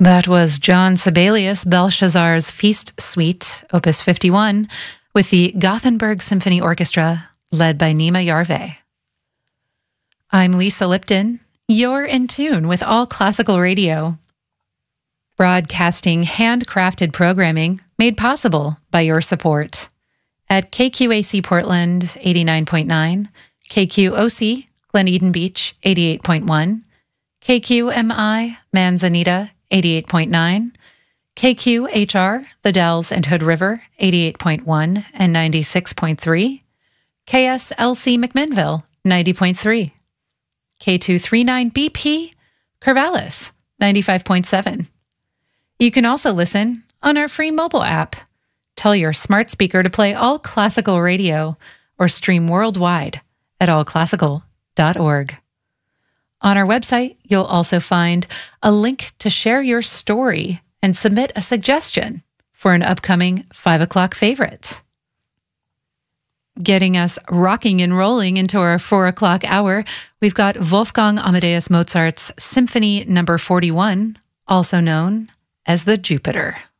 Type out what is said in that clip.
That was John Sibelius Belshazzar's Feast Suite, Opus 51, with the Gothenburg Symphony Orchestra, led by Nima Yarve. I'm Lisa Lipton. You're in tune with All Classical Radio, broadcasting handcrafted programming made possible by your support at KQAC Portland 89.9, KQOC Glen Eden Beach 88.1, KQMI Manzanita 88.9, KQHR The Dells and Hood River 88.1 and 96.3, KSLC McMinnville 90.3, K239BP Corvallis 95.7. You can also listen on our free mobile app. Tell your smart speaker to play All Classical Radio or stream worldwide at allclassical.org. On our website, you'll also find a link to share your story and submit a suggestion for an upcoming 5 o'clock favorite. Getting us rocking and rolling into our 4 o'clock hour, we've got Wolfgang Amadeus Mozart's Symphony No. 41, also known as the Jupiter.